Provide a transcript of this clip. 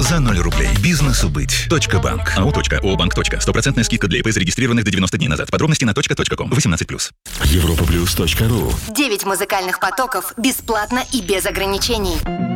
за 0 рублей. Бизнесу быть. .банк. АО. ООО-банк. 100% скидка для ИП, зарегистрированных до 90 дней назад. Подробности на .ком. 18+. Europaplus.ru 9 музыкальных потоков бесплатно и без ограничений.